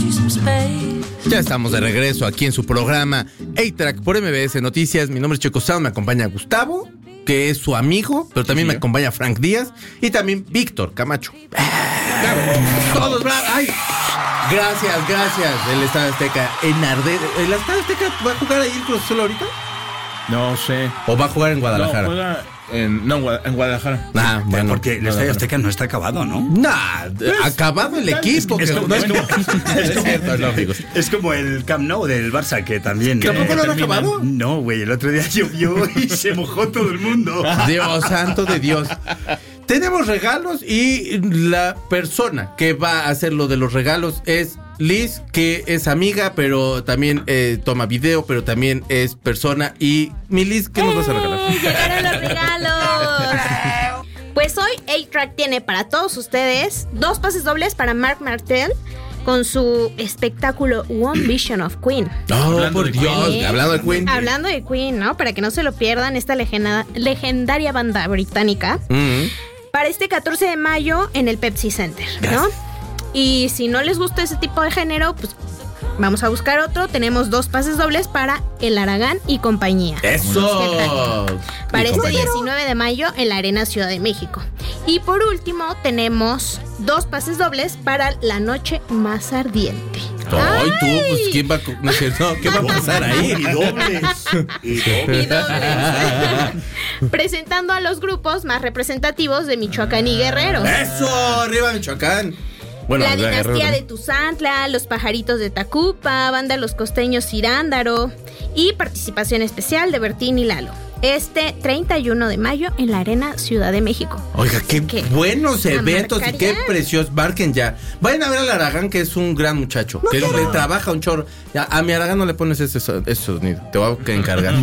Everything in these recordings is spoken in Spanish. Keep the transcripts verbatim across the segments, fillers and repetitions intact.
Ya estamos de regreso aquí en su programa A-Track por M B S Noticias. Mi nombre es Checo Sound, me acompaña Gustavo, que es su amigo, pero también sí, me acompaña Frank Díaz y también Víctor Camacho. Todos bravos. Ay, gracias, gracias. El Estadio Azteca en Arde. ¿El Estadio Azteca va a jugar ahí el Cruz Azul ahorita? No sé. ¿O va a jugar en Guadalajara? No, juega en, no, en Guadalajara. Ah, bueno. Porque el Estadio Azteca no está acabado, ¿no? Nah, pues, acabado el equipo. Es, que, como, no, es, como, es, es, como, cierto, no, amigos. Es como el Camp Nou del Barça, que también... ¿Que tampoco lo han acabado? No, güey, el otro día llovió y se mojó todo el mundo. Dios santo de Dios. Tenemos regalos y la persona que va a hacer lo de los regalos es Liz, que es amiga, pero también eh, toma video, pero también es persona. Y mi Liz, ¿qué nos vas a regalar? ¡Eh! ¡Llegaron los regalos! Pues hoy A-Track tiene para todos ustedes dos pases dobles para Marc Martel con su espectáculo One Vision of Queen. Oh, por Dios, Queen. hablando de Queen. Hablando de Queen, ¿no? Para que no se lo pierdan, esta legenda, legendaria banda británica. Mm-hmm. Para este catorce de mayo en el Pepsi Center, ¿no? Y si no les gusta ese tipo de género, pues vamos a buscar otro. Tenemos dos pases dobles para El Aragán y compañía. ¡Eso! Para este diecinueve de mayo en la Arena Ciudad de México. Y por último, tenemos dos pases dobles para La Noche Más Ardiente. Ay, tú, pues, ¿quién va a, no es cierto, ¿qué va a pasar ahí? Y dobles. Y dobles. Y dobles. Presentando a los grupos más representativos de Michoacán y Guerrero. ¡Eso! ¡Arriba Michoacán! Bueno, la dinastía Guerrero, de Tuzantla, los pajaritos de Tacupa, banda Los Costeños Cirándaro y participación especial de Bertín y Lalo. Este treinta y uno de mayo en la Arena Ciudad de México. Oiga, qué ¿Qué? buenos eventos y qué ¿Marcarían? preciosos. Marquen ya. Vayan a ver al Aragán, que es un gran muchacho. No, que no. le trabaja un chorro. Ya, a mi Aragán no le pones ese, ese sonido. Te voy a encargar.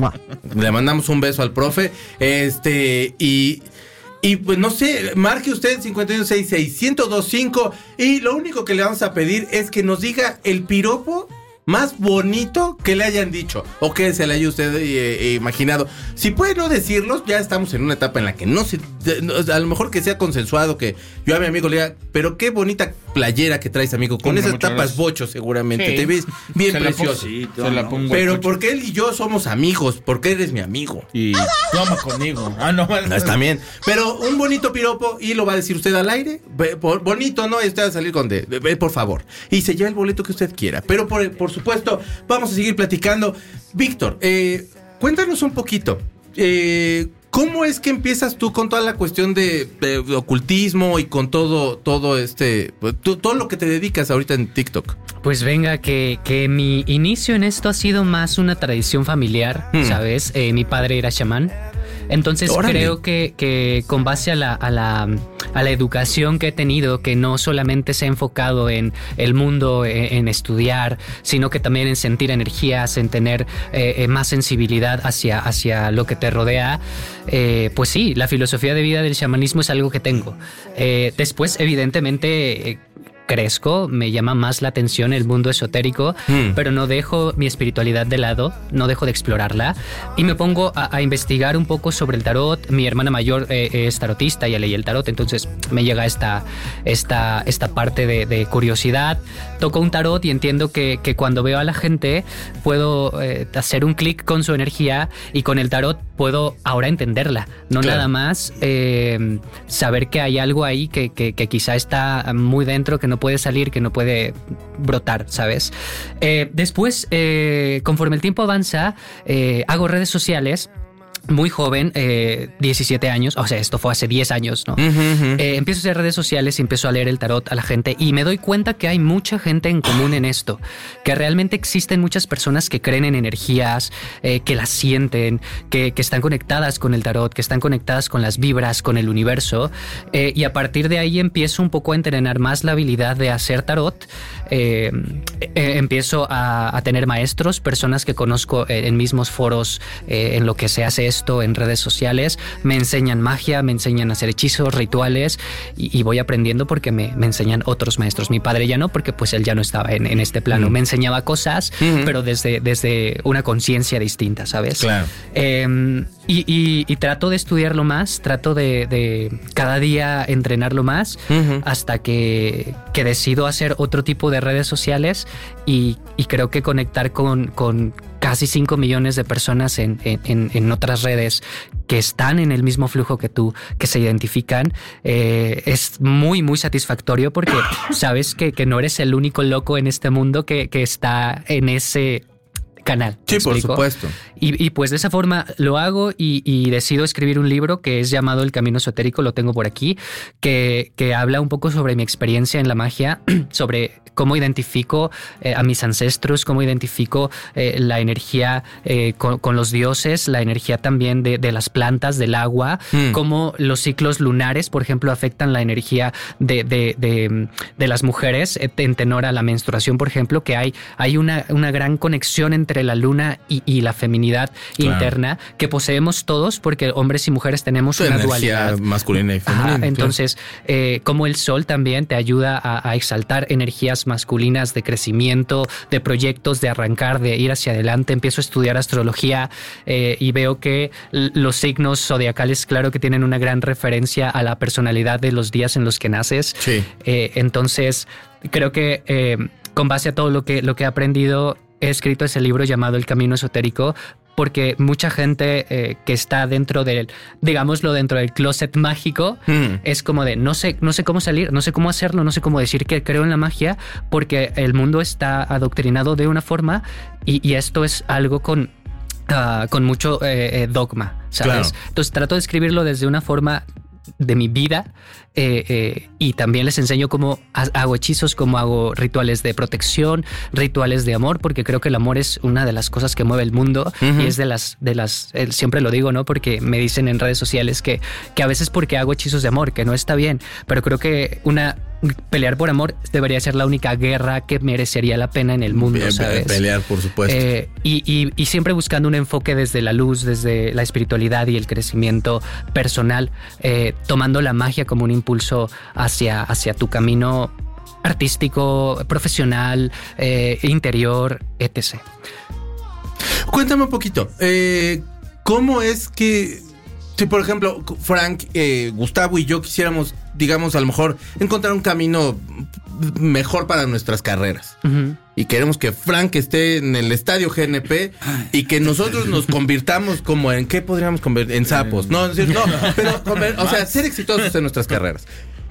Le mandamos un beso al profe. Este, y... Y pues no sé, marque usted cincuenta y uno sesenta y seis, ciento veinticinco y lo único que le vamos a pedir es que nos diga el piropo más bonito que le hayan dicho o que se le haya usted eh, imaginado. Si puede no decirlos, ya estamos en una etapa en la que no se... A lo mejor que sea consensuado, que yo a mi amigo le diga, pero qué bonita playera que traes, amigo. Con esas tapas gracias. Bocho seguramente. Sí. Te ves bien se precioso. La pongo, se la pongo pero porque él y yo somos amigos, porque eres mi amigo. Y toma conmigo. Ah, no, no, no, está bien. Pero un bonito piropo y lo va a decir usted al aire. Bonito, ¿no? Y usted va a salir con de, por favor. Y se lleva el boleto que usted quiera. Pero por, por supuesto, vamos a seguir platicando. Víctor, eh, cuéntanos un poquito. Eh, ¿Cómo es que empiezas tú con toda la cuestión de, de, de ocultismo y con todo, todo este, tú, todo lo que te dedicas ahorita en TikTok? Pues venga, que, que mi inicio en esto ha sido más una tradición familiar, hmm. ¿sabes? Eh, mi padre era chamán. Entonces Órale. creo que, que con base a la, a, la, a la educación que he tenido, que no solamente se ha enfocado en el mundo, en, en estudiar, sino que también en sentir energías, en tener eh, más sensibilidad hacia, hacia lo que te rodea, eh, pues sí, la filosofía de vida del chamanismo es algo que tengo. Eh, después, evidentemente... Eh, crezco, me llama más la atención el mundo esotérico, mm. pero no dejo mi espiritualidad de lado, no dejo de explorarla y me pongo a, a investigar un poco sobre el tarot. Mi hermana mayor eh, es tarotista, ella leía el tarot, entonces me llega esta, esta, esta parte de, de curiosidad. Toco un tarot y entiendo que, que cuando veo a la gente puedo eh, hacer un clic con su energía y con el tarot puedo ahora entenderla, no claro. nada más eh, saber que hay algo ahí que, que, que quizá está muy dentro, que no puede salir, que no puede brotar, ¿sabes? Eh, después, eh, conforme el tiempo avanza, eh, hago redes sociales. Muy joven, eh, diecisiete años, o sea, esto fue hace diez años, ¿no? Uh-huh, uh-huh. Eh, empiezo a hacer redes sociales y empiezo a leer el tarot a la gente y me doy cuenta que hay mucha gente en común en esto, que realmente existen muchas personas que creen en energías, eh, que las sienten, que, que están conectadas con el tarot, que están conectadas con las vibras, con el universo, eh, y a partir de ahí empiezo un poco a entrenar más la habilidad de hacer tarot. Eh, eh, empiezo a, a tener maestros, personas que conozco en, en mismos foros, eh, en lo que se hace eso. esto en redes sociales, me enseñan magia, me enseñan a hacer hechizos, rituales y, y voy aprendiendo porque me, me enseñan otros maestros. Mi padre ya no, porque pues él ya no estaba en, en este plano. Mm. Me enseñaba cosas, mm-hmm. pero desde, desde una conciencia distinta, ¿sabes? Claro. Eh, y, y, y trato de estudiarlo más, trato de, de cada día entrenarlo más uh-huh. hasta que, que decido hacer otro tipo de redes sociales y, y creo que conectar con, con casi cinco millones de personas en, en, en otras redes que están en el mismo flujo que tú, que se identifican, eh, es muy, muy satisfactorio porque sabes que, que no eres el único loco en este mundo que, que está en ese canal. Sí, por supuesto. Y, y pues de esa forma lo hago y, y decido escribir un libro que es llamado El Camino Esotérico, lo tengo por aquí, que, que habla un poco sobre mi experiencia en la magia, sobre cómo identifico eh, a mis ancestros, cómo identifico eh, la energía eh, con, con los dioses, la energía también de, de las plantas, del agua, mm. cómo los ciclos lunares, por ejemplo, afectan la energía de, de, de, de las mujeres en tenor a la menstruación, por ejemplo, que hay, hay una, una gran conexión entre la luna y, y la feminidad claro. interna que poseemos todos porque hombres y mujeres tenemos una dualidad masculina y femenina. Ajá, entonces, claro. eh, como el sol también te ayuda a, a exaltar energías masculinas de crecimiento, de proyectos, de arrancar, de ir hacia adelante. Empiezo a estudiar astrología eh, y veo que los signos zodiacales, claro que tienen una gran referencia a la personalidad de los días en los que naces. Sí. Eh, entonces, creo que eh, con base a todo lo que, lo que he aprendido, he escrito ese libro llamado El Camino Esotérico porque mucha gente eh, que está dentro del, digámoslo, dentro del closet mágico, mm. es como de no sé, no sé cómo salir, no sé cómo hacerlo, no sé cómo decir que creo en la magia porque el mundo está adoctrinado de una forma y, y esto es algo con, uh, con mucho eh, eh, dogma, ¿sabes? Claro. Entonces trato de escribirlo desde una forma de mi vida eh, eh, y también les enseño cómo hago hechizos, cómo hago rituales de protección, rituales de amor, porque creo que el amor es una de las cosas que mueve el mundo uh-huh. y es de las, de las eh, siempre lo digo, ¿no? Porque me dicen en redes sociales que, que a veces porque hago hechizos de amor, que no está bien, pero creo que una pelear por amor debería ser la única guerra que merecería la pena en el mundo, Pe- ¿sabes? Pelear, por supuesto. Eh, y, y, y siempre buscando un enfoque desde la luz, desde la espiritualidad y el crecimiento personal, eh, tomando la magia como un impulso hacia, hacia tu camino artístico, profesional, eh, interior, etcétera. Cuéntame un poquito, eh, ¿cómo es que, si por ejemplo Frank, eh, Gustavo y yo quisiéramos, digamos, a lo mejor encontrar un camino mejor para nuestras carreras? Uh-huh. Y queremos que Frank esté en el estadio G N P y que nosotros nos convirtamos como en, ¿qué podríamos convertir? En sapos. No, es decir, no, pero, o sea, ser exitosos en nuestras carreras.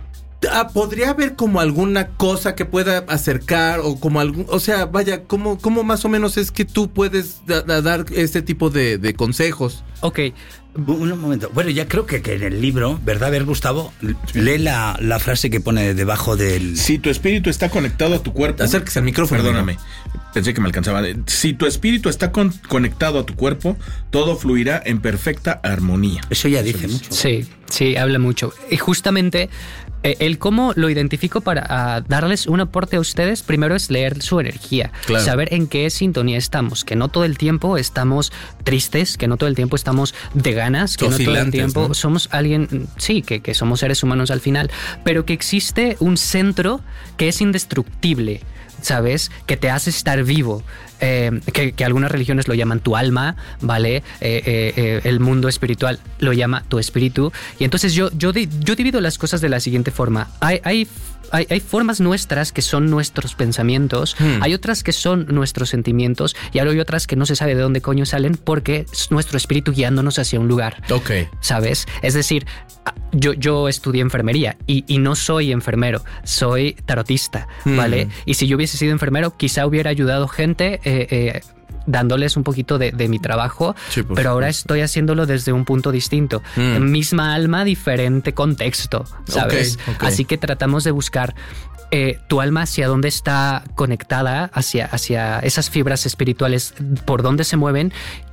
¿Podría haber como alguna cosa que pueda acercar o como algún, o sea, vaya, ¿cómo, cómo más o menos es que tú puedes da, da, dar este tipo de, de consejos? Ok. Un, un momento. Bueno, ya creo que, que en el libro, ¿verdad? A ver, Gustavo, lee la, la frase que pone debajo del... Si tu espíritu está conectado a tu cuerpo... Acérquese al micrófono. Perdóname, pensé que me alcanzaba. Si tu espíritu está con, conectado a tu cuerpo, todo fluirá en perfecta armonía. Eso ya dice mucho. Sí, sí, habla mucho. Y justamente... El cómo lo identifico para uh, darles un aporte a ustedes, primero es leer su energía, claro. saber en qué sintonía estamos, que no todo el tiempo estamos tristes, que no todo el tiempo estamos de ganas, que no todo el tiempo ¿no? somos alguien, sí, que, que somos seres humanos al final, pero que existe un centro que es indestructible, ¿sabes? Que te hace estar vivo. Eh, que, que algunas religiones lo llaman tu alma, ¿vale? Eh, eh, eh, el mundo espiritual lo llama tu espíritu. Y entonces yo, yo, yo divido las cosas de la siguiente forma. Hay, hay, hay, hay formas nuestras que son nuestros pensamientos, hmm. hay otras que son nuestros sentimientos y hay otras que no se sabe de dónde coño salen porque es nuestro espíritu guiándonos hacia un lugar. Ok. ¿Sabes? Es decir, yo, yo estudié enfermería y, y no soy enfermero, soy tarotista, ¿vale? Hmm. Y si yo hubiese sido enfermero, quizá hubiera ayudado gente Eh, eh, dándoles un poquito de, de mi trabajo, sí, pero supuesto. Ahora estoy haciéndolo desde un punto distinto. Mm. Misma alma, diferente contexto, ¿sabes? Okay, okay. Así que tratamos de buscar eh, tu alma hacia dónde está conectada, hacia, hacia esas fibras espirituales, por dónde se mueven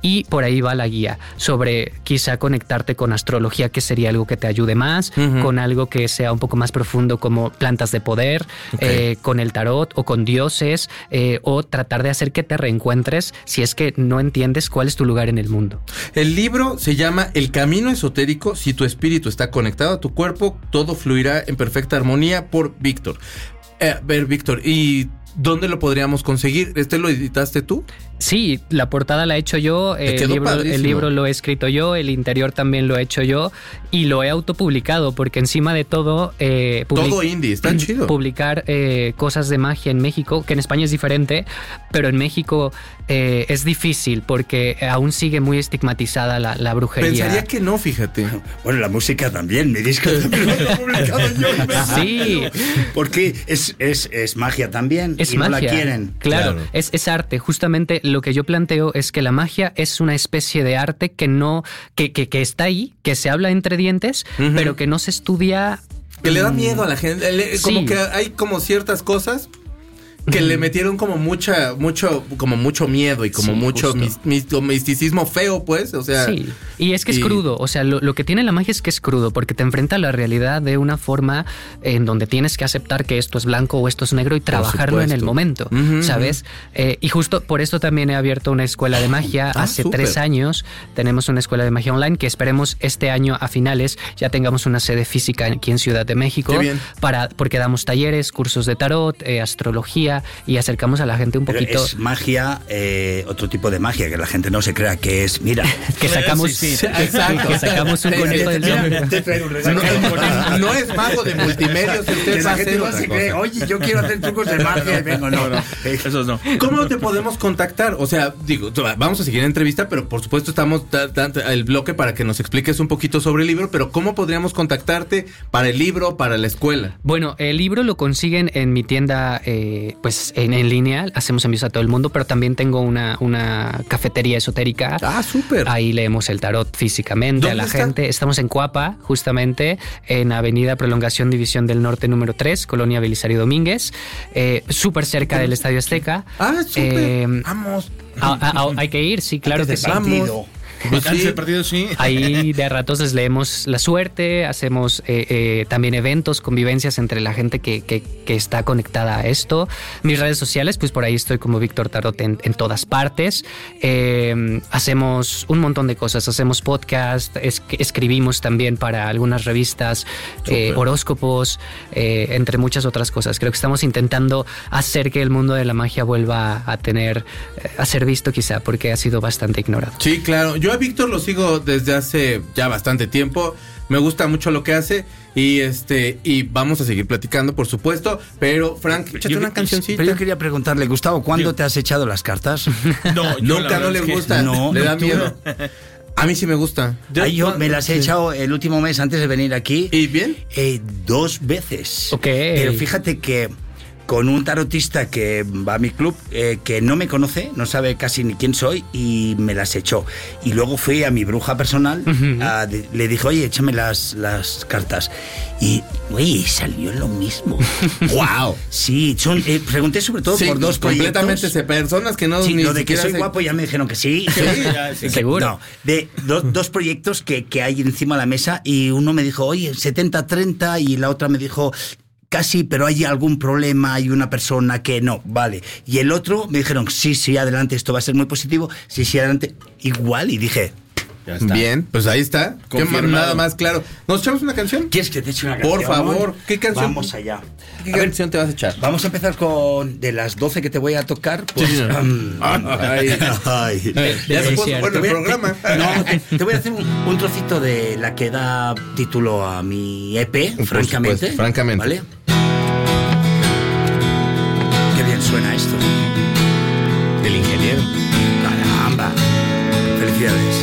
y por ahí va la guía sobre quizá conectarte con astrología, que sería algo que te ayude más, uh-huh. con algo que sea un poco más profundo como plantas de poder, okay. eh, con el tarot o con dioses, eh, o tratar de hacer que te reencuentres si es que no entiendes cuál es tu lugar en el mundo. El libro se llama El Camino Esotérico. Si tu espíritu está conectado a tu cuerpo, todo fluirá en perfecta armonía, por Víctor. Eh, a ver, Víctor, ¿y dónde lo podríamos conseguir? ¿Este lo editaste tú? Sí, la portada la he hecho yo, el libro, el libro lo he escrito yo, el interior también lo he hecho yo y lo he autopublicado porque encima de todo... Eh, public- todo indie, está chido. Publicar eh, cosas de magia en México, que en España es diferente, pero en México eh, es difícil porque aún sigue muy estigmatizada la, la brujería. Pensaría que no, fíjate. Bueno, la música también, mi disco también lo he publicado yo. Sí. Porque es, es, es magia también es y magia, no la quieren. Claro, claro. Es, es arte, justamente. Lo que yo planteo es que la magia es una especie de arte que no, que, que, que está ahí, que se habla entre dientes, uh-huh. pero que no se estudia. Que le da miedo a la gente. Le, como sí. que hay como ciertas cosas que le metieron como mucha, mucho, como mucho miedo y como sí, mucho mis, mis, misticismo feo, pues, o sea. Sí, y es que es y... crudo, o sea, lo, lo que tiene la magia es que es crudo, porque te enfrenta a la realidad de una forma en donde tienes que aceptar que esto es blanco o esto es negro y trabajarlo en el momento, uh-huh, ¿sabes? Uh-huh. Eh, y justo por esto también he abierto una escuela de magia. Ah, hace super. tres años tenemos una escuela de magia online que esperemos este año a finales ya tengamos una sede física aquí en Ciudad de México. Qué bien. Para, porque damos talleres, cursos de tarot, eh, astrología, y acercamos a la gente un poquito. Pero es magia, eh, otro tipo de magia, que la gente no se crea que es, mira. que sacamos sí, sí. Exacto. Que sacamos un conejo del sombrero. No, no es mago de multimedios, usted va a hacer otra cosa. Oye, yo quiero hacer trucos de magia y vengo, no, no. Esos no. ¿Cómo te podemos contactar? O sea, digo, vamos a seguir en entrevista, pero por supuesto estamos dando el bloque para que nos expliques un poquito sobre el libro, pero ¿cómo podríamos contactarte para el libro, para la escuela? Bueno, el libro lo consiguen en mi tienda, eh, pues, En, en línea, hacemos envíos a todo el mundo, pero también tengo una, una cafetería esotérica. Ah, súper. Ahí leemos el tarot físicamente a la está? gente. Estamos en Coapa, justamente, en Avenida Prolongación División del Norte número tres, Colonia Belisario Domínguez, eh, súper cerca del Estadio Azteca. Ah, súper. Eh, Vamos. A, a, a, hay que ir, sí, claro que sí. Vamos. Pues sí. El partido, sí. Ahí de a ratos les leemos la suerte, hacemos eh, eh, también eventos, convivencias entre la gente que, que, que está conectada a esto. Mis redes sociales, pues por ahí estoy como Víctor Tarot en, en todas partes. Eh, hacemos un montón de cosas, hacemos podcast, es, escribimos también para algunas revistas, eh, horóscopos, eh, entre muchas otras cosas. Creo que estamos intentando hacer que el mundo de la magia vuelva a tener, a ser visto quizá, porque ha sido bastante ignorado. Sí, claro. Yo a Víctor lo sigo desde hace ya bastante tiempo. Me gusta mucho lo que hace y este y vamos a seguir platicando, por supuesto. Pero Frank, échate una cancioncita. Pero yo quería preguntarle, Gustavo, ¿cuándo yo. te has echado las cartas? No, nunca, no le gusta. No, le da miedo. A mí sí me gusta. Yo, Ay, yo me las he sí. echado el último mes antes de venir aquí. ¿Y bien? Eh, dos veces. Ok. Pero fíjate que con un tarotista que va a mi club, eh, que no me conoce, no sabe casi ni quién soy, y me las echó. Y luego fui a mi bruja personal, uh-huh. a, de, le dije, oye, échame las, las cartas. Y, güey, salió lo mismo. ¡Wow! Sí, son, eh, pregunté sobre todo sí, por dos completamente proyectos. Personas que no... Sí, ni lo de que soy se... guapo ya me dijeron que sí. Sí, ya, sí. Seguro. No, de do, dos proyectos que, que hay encima de la mesa, y uno me dijo, oye, setenta treinta, y la otra me dijo... Casi, pero hay algún problema, hay una persona que no, vale. Y el otro me dijeron, sí, sí, adelante, esto va a ser muy positivo, sí, sí, adelante, igual, y dije... Ya está. Bien, pues ahí está. ¿Qué más, nada más claro. ¿Nos echamos una canción? ¿Quieres que te eche una canción? Por favor. ¿Qué canción? Vamos allá. ¿Qué a canción ver, te vas a echar? Vamos a empezar con de las doce que te voy a tocar. Pues, sí, no. um, ay, ay. De, ya se puso bueno el programa. No, te, te voy a hacer un, un trocito de la que da título a mi E P, Por francamente. Supuesto, francamente. ¿Vale? Qué bien suena esto. El ingeniero. Caramba. Felicidades.